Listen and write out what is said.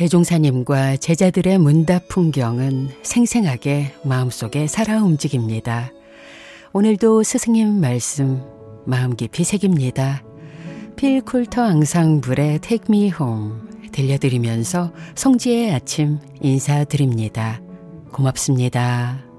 대종사님과 제자들의 문답 풍경은 생생하게 마음속에 살아 움직입니다. 오늘도 스승님 말씀 마음 깊이 새깁니다. 필 쿨터 앙상블의 Take Me Home 들려드리면서 성지의 아침 인사드립니다. 고맙습니다.